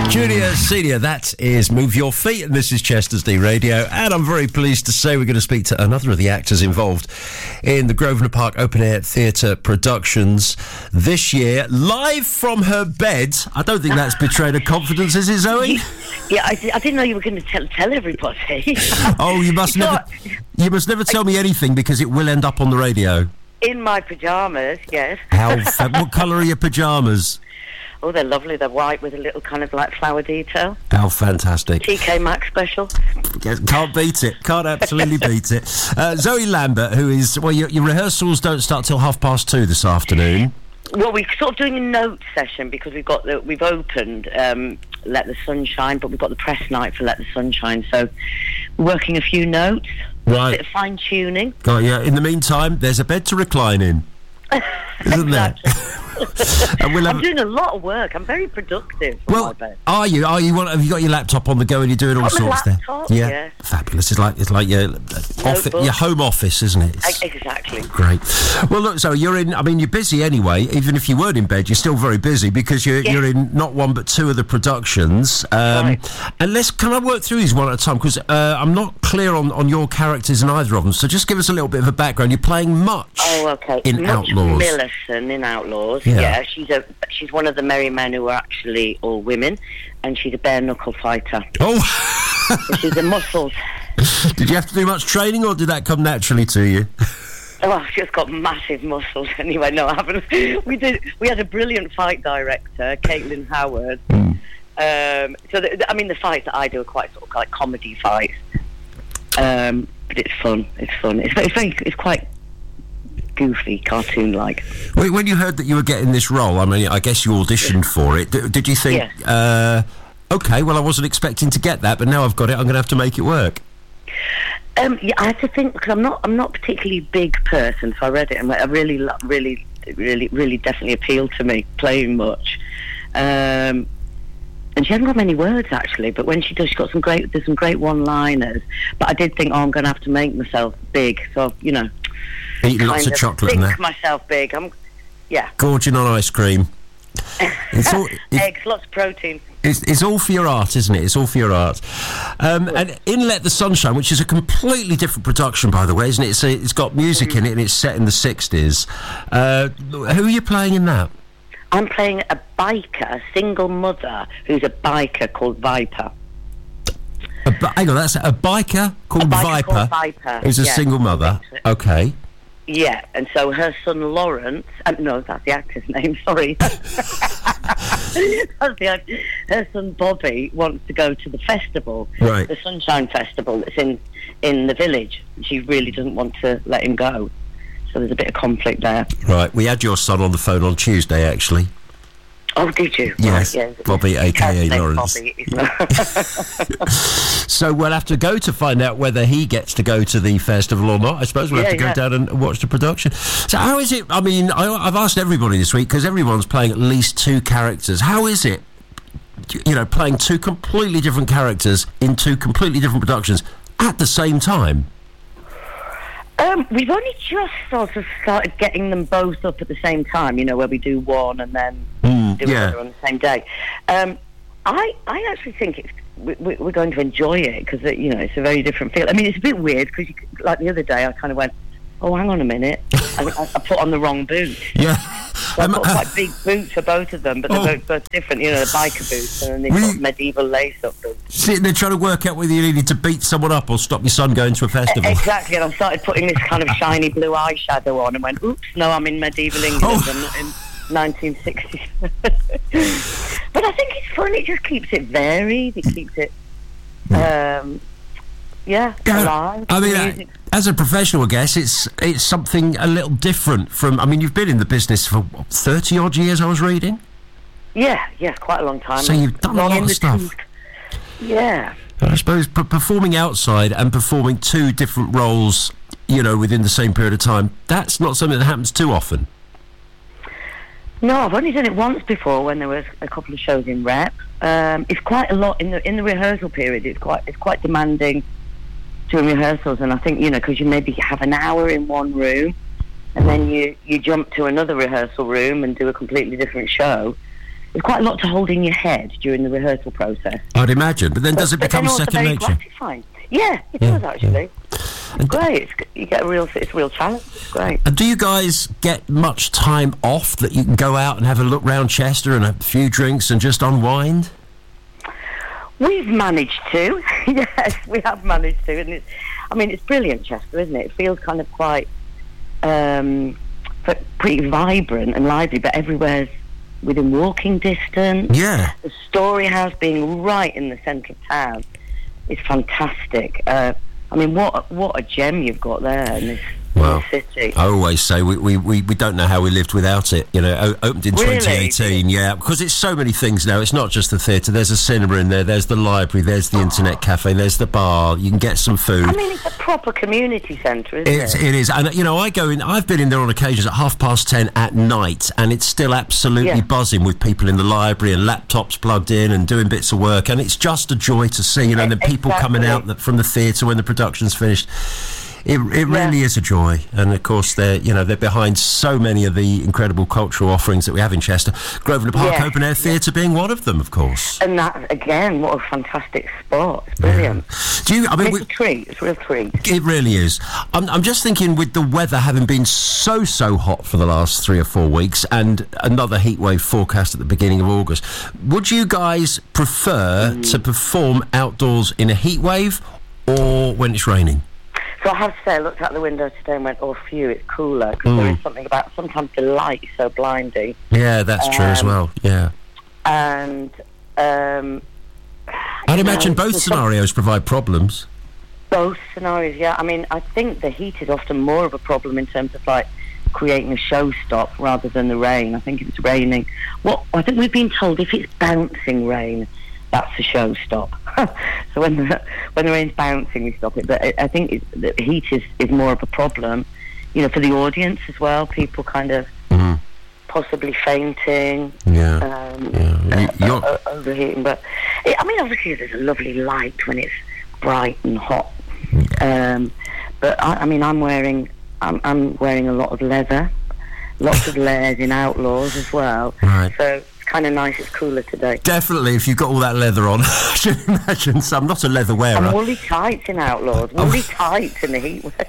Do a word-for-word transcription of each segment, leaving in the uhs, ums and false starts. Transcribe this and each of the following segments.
Junior, Senior, that is Move Your Feet, and this is Chester's D Radio, and I'm very pleased to say we're going to speak to another of the actors involved in the Grosvenor Park Open Air Theatre productions this year, live from her bed. I don't think that's betrayed her confidence, is it, Zoe? Yeah, I, I didn't know you were going to tell, tell everybody. Oh, you must never, you must never tell me anything, because it will end up on the radio. In my pyjamas, yes. How? Fa- what colour are your pyjamas? Oh, they're lovely. They're white with a little kind of like flower detail. How fantastic. T K Maxx special. Yes, can't beat it. Can't absolutely beat it. Uh, Zoe Lambert, who is... Well, your, your rehearsals don't start till half past two this afternoon. Well, we're sort of doing a note session because we've got the, we've opened um, Let the Sun Shine, but we've got the press night for Let the Sun Shine. So we're working a few notes. Right. A bit of fine-tuning. Oh, yeah. In the meantime, there's a bed to recline in. Isn't there? And we'll have... I'm doing a lot of work. I'm very productive. Well, are you? Are you? Have you got your laptop on the go and you're doing all on sorts the laptop, there? Yeah. yeah, fabulous. It's like it's like your office, your home office, isn't it? It's exactly. Great. Well, look. So you're in. I mean, you're busy anyway. Even if you weren't in bed, you're still very busy because you're yeah. you're in not one but two of the productions. Um, right. And let's can I work through these one at a time because uh, I'm not clear on, on your characters in either of them. So just give us a little bit of a background. You're playing Much. Oh, okay. In Much Outlaws. Millicent in Outlaws. Yeah. yeah. She's a she's one of the merry men who are actually all women, and she's a bare knuckle fighter. Oh. She's a muscles. Did you have to do much training, or did that come naturally to you? Oh, I've just got massive muscles. Anyway, no, I haven't. We did. We had a brilliant fight director, Caitlin Howard. Mm. Um, so, the, I mean, the fights that I do are quite sort of like comedy fights, um, but it's fun. It's fun. It's, it's very. It's quite goofy, cartoon-like. When you heard that you were getting this role, I mean, I guess you auditioned for it. Did, did you think, yes. uh, okay, well, I wasn't expecting to get that, but now I've got it, I'm going to have to make it work? Um, yeah, I had to think because I'm not, I'm not a particularly big person, so I read it and I really, really, really, really, definitely appealed to me playing Much. Um, and she hasn't got many words actually, but when she does, she's got some great, there's some great one-liners. But I did think, oh, I'm going to have to make myself big, so you know. Eating lots of, of chocolate in there. Think myself big. I'm, yeah. Gorging on ice cream. It's all, it, eggs, lots of protein. It's, it's all for your art, isn't it? It's all for your art. Um, and in Let the Sun Shine, which is a completely different production, by the way, isn't it? It's, a, it's got music mm-hmm. in it, and it's set in the sixties. Uh, who are you playing in that? I'm playing a biker, a single mother who's a biker called Viper. A, hang on, that's a biker called a biker Viper. Called Viper. Who's a yeah. single mother. Okay. Yeah, and so her son Lawrence, um, no, that's the actor's name, sorry. that's the, her son Bobby wants to go to the festival, right. the Sunshine Festival that's in, in the village. She really doesn't want to let him go. So there's a bit of conflict there. Right, we had your son on the phone on Tuesday, actually. Oh, did you? Yes, right, yeah. Bobby, a k a. Lawrence. Bobby, so we'll have to go to find out whether he gets to go to the festival or not. I suppose we'll yeah, have to go yeah. down and watch the production. So how is it, I mean, I, I've asked everybody this week, because everyone's playing at least two characters. How is it, you know, playing two completely different characters in two completely different productions at the same time? Um, we've only just sort of started getting them both up at the same time, you know, where we do one and then mm, do yeah. another on the same day. Um, I I actually think it's we, we're going to enjoy it because, you know, it's a very different feel. I mean, it's a bit weird because, like the other day, I kind of went, oh, hang on a minute. I, I put on the wrong boot. Yeah. So Um, I've got uh, quite big boots for both of them, but they're oh. both, both different. You know, the biker boots and then they've Really? got medieval lace-up boots. Sitting there trying to work out whether you needed to beat someone up or stop your son going to a festival. Exactly, and I started putting this kind of shiny blue eyeshadow on and went, oops, no, I'm in medieval England. Oh. I'm not in nineteen sixties. But I think it's fun. It just keeps it varied. It keeps it, um, yeah, Yeah, alive. I mean, Music. as a professional, I guess it's it's something a little different from. I mean, you've been in the business for what, thirty odd years. I was reading. Yeah, yeah, quite a long time. So you've done Long a lot in of the stuff. tooth. Yeah. I suppose p- performing outside and performing two different roles, you know, within the same period of time, that's not something that happens too often. No, I've only done it once before when there was a couple of shows in rep. Um, it's quite a lot in the in the rehearsal period. It's quite it's quite demanding during rehearsals, and I think, you know, because you maybe have an hour in one room, and then you you jump to another rehearsal room and do a completely different show. there's quite a lot to hold in your head during the rehearsal process. I'd imagine, but then does it but become then also second very nature? gratifying. Yeah, it Yeah, does actually. yeah. It's And- great. It's, you get a real, it's a real challenge. It's great. And do you guys get much time off that you can go out and have a look round Chester and a few drinks and just unwind? We've managed to. Yes, we have managed to, and it's. I mean, it's brilliant, Chester, isn't it? It feels kind of quite, um, but pretty vibrant and lively, but everywhere's within walking distance. Yeah. The Story House being right in the centre of town is fantastic. Uh, I mean, what what a gem you've got there in this, Well, this city. I always say we, we, we, we don't know how we lived without it. You know, o- opened in Really? twenty eighteen, yeah, because it's so many things now. It's not just the theatre. There's a cinema in there. There's the library. There's the internet cafe. There's the bar. You can get some food. I mean, it's a proper community centre, isn't It's, it? it is, and you know, I go in. I've been in there on occasions at half past ten at night, and it's still absolutely Yeah. buzzing with people in the library and laptops plugged in and doing bits of work, and it's just a joy to see. You know, and the people coming out Exactly. that, from the theatre when the production's finished. It, it really Yeah. is a joy, and of course they're you know they're behind so many of the incredible cultural offerings that we have in Chester. Grosvenor Park Yes, Open Air Theatre being one of them, of course. And that, again, what a fantastic spot. It's brilliant. Do you? I mean, It's we, a treat. It's a real treat. it really is. I'm, I'm just thinking, with the weather having been so, so hot for the last three or four weeks and another heat wave forecast at the beginning of August, would you guys prefer Mm. to perform outdoors in a heat wave or when it's raining? So I have to say, I looked out the window today and went, oh, phew, it's cooler. Because there Mm. is something about, sometimes the light is so blinding. Yeah, that's true as Um, well, yeah. And, um... I'd you imagine know, both there's some- scenarios provide problems. Both scenarios, yeah. I mean, I think the heat is often more of a problem in terms of, like, creating a show stop rather than the rain. I think if it's raining... What I think we've been told, if it's bouncing rain, that's a show stop. So when the, when the rain's bouncing, we stop it. But I, I think it's, the heat is, is more of a problem, you know, for the audience as well. People kind of Mm. possibly fainting, Yeah. um, Yeah. You- uh, you're- uh, overheating. But it, I mean, obviously, there's a lovely light when it's bright and hot. Um, but I, I mean, I'm wearing I'm, I'm wearing a lot of leather, lots of layers in Outlaws as well. Right. So it's kind of nice. It's cooler today. Definitely, if you've got all that leather on. I should imagine. So I'm not a leather wearer. And woolly tights in Outlaws. Woolly tights in the heat wave.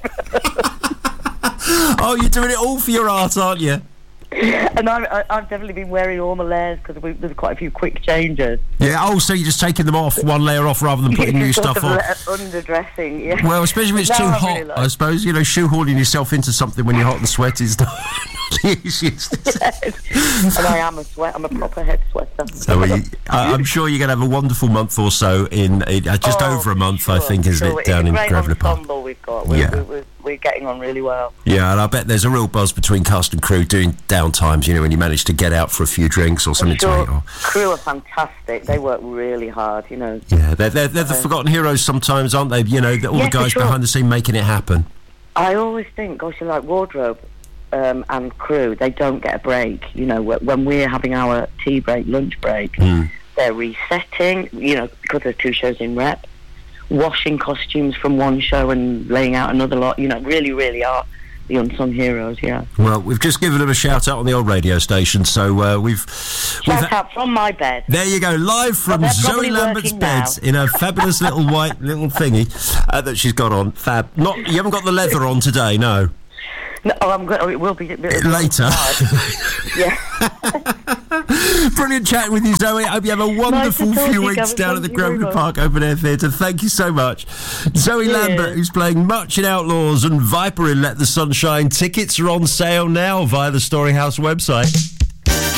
Oh, you're doing it all for your art, aren't you? And I, I, I've definitely been wearing all my layers because there's quite a few quick changes. Yeah, oh, so you're just taking them off, one layer off, rather than putting new Sort stuff of on. le- Underdressing, yeah. Well, especially if it's No, too I hot, really like- I suppose. You know, shoehorning yourself into something when you're hot and sweaty is not the easiest. And I am a sweat. I'm a proper head sweater. So you, I, I'm sure you're going to have a wonderful month or so in, in uh, just Oh, over a month, sure, I think, isn't sure. it, down it's in a great Grosvenor Park? ensemble we've got. We're, Yeah. we're, we're, we're getting on really well. Yeah, and I bet there's a real buzz between cast and crew doing down times, you know, when you manage to get out for a few drinks or something Sure, to eat. Or, crew are fantastic. They work really hard, you know. yeah, they're, they're, they're the forgotten heroes sometimes, aren't they? You know, the, all Yeah, the for guys sure. behind the scene making it happen. I always think, gosh, you're like wardrobe um, and crew, they don't get a break. You know, wh- when we're having our tea break, lunch break, Mm. they're resetting, you know, because there's two shows in rep, washing costumes from one show and laying out another lot, you know, really, really are the unsung heroes, yeah. Well, we've just given them a shout out on the old radio station, so uh, we've... Shout we've out from my bed. There you go, live from Well, they're Zoe probably Lambert's working bed now. in her fabulous little white little thingy uh, that she's got on. Fab. Not you haven't got the leather on today, no. No, oh, I'm going. Oh, it will be it will be Later. hard. Yeah. Brilliant chatting with you, Zoe. I hope you have a wonderful Nice to talk few to you, weeks Gavin. down at Thank the you very Grosvenor much. Park Open Air Theatre. Thank you so much. Zoe Cheers. Lambert, who's playing Much in Outlaws and Viper in Let the Sun Shine. Tickets are on sale now via the Story House website.